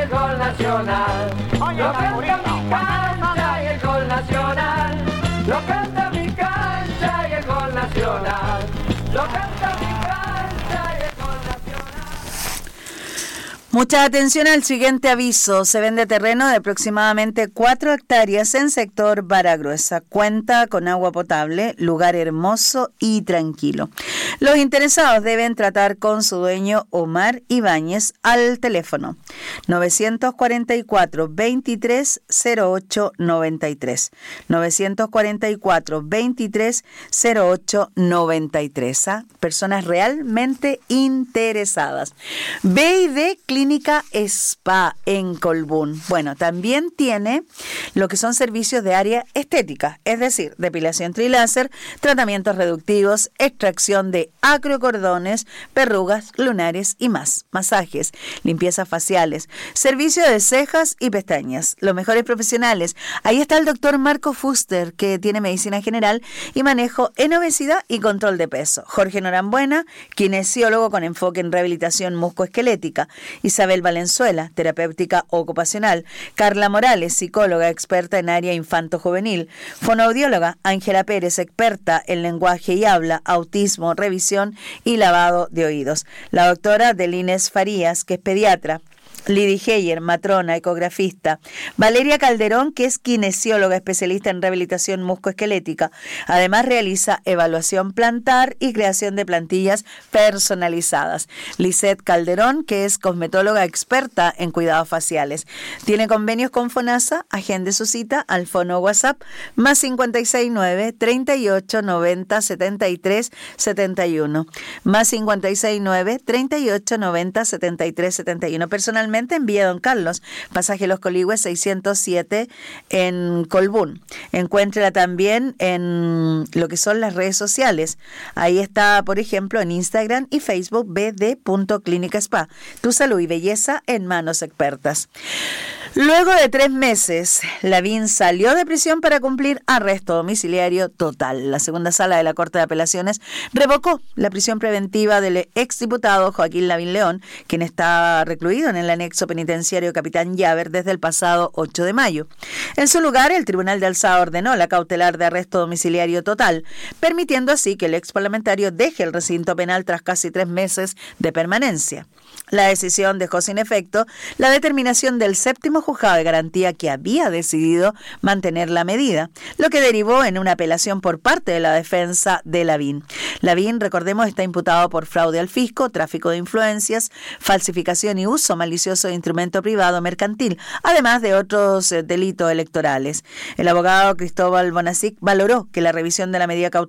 el gol nacional. Lo canta mi cancha y el gol nacional. Lo canta mi cancha y el gol nacional. Lo canta mi cancha y el gol nacional. Mucha atención al siguiente aviso. Se vende terreno de aproximadamente 4 hectáreas en sector Baragruesa. Cuenta con agua potable, lugar hermoso y tranquilo. Los interesados deben tratar con su dueño Omar Ibáñez al teléfono 944-230893. 944-230893. Personas realmente interesadas. B&D Clínica Spa en Colbún. Bueno, también tiene lo que son servicios de área estética, es decir, depilación triláser, tratamientos reductivos, extracción de acrocordones, verrugas, lunares y más, masajes, limpiezas faciales, servicio de cejas y pestañas. Los mejores profesionales. Ahí está el doctor Marco Fuster, que tiene medicina general y manejo en obesidad y control de peso. Jorge Norambuena, kinesiólogo con enfoque en rehabilitación muscoesquelética. Isabel Valenzuela, terapéutica ocupacional. Carla Morales, psicóloga experta en área infanto-juvenil. Fonoaudióloga Ángela Pérez, experta en lenguaje y habla, autismo, revisión y lavado de oídos. La doctora Delines Farías, que es pediatra. Lidy Heyer, matrona, ecografista. Valeria Calderón, que es kinesióloga especialista en rehabilitación muscoesquelética. Además realiza evaluación plantar y creación de plantillas personalizadas. Lisette Calderón, que es cosmetóloga experta en cuidados faciales. Tiene convenios con FONASA. Agende su cita al fono WhatsApp más 569 38 90 73 71. Más 569 38 90 73 71. Personalmente en Villa Don Carlos, pasaje Los Coligües 607 en Colbún. Encuéntrela también en lo que son las redes sociales. Ahí está, por ejemplo, en Instagram y Facebook bd.clinicaspa. Tu salud y belleza en manos expertas. Luego de 3 meses, Lavín salió de prisión para cumplir arresto domiciliario total. La segunda sala de la Corte de Apelaciones revocó la prisión preventiva del exdiputado Joaquín Lavín León, quien estaba recluido en el anexo penitenciario Capitán Llaver desde el pasado 8 de mayo. En su lugar, el Tribunal de Alzada ordenó la cautelar de arresto domiciliario total, permitiendo así que el ex parlamentario deje el recinto penal tras casi 3 meses de permanencia. La decisión dejó sin efecto la determinación del séptimo juzgado de garantía que había decidido mantener la medida, lo que derivó en una apelación por parte de la defensa de Lavín. Lavín, recordemos, está imputado por fraude al fisco, tráfico de influencias, falsificación y uso malicioso de instrumento privado mercantil, además de otros delitos electorales. El abogado Cristóbal Bonasic valoró que la revisión de la medida cautelar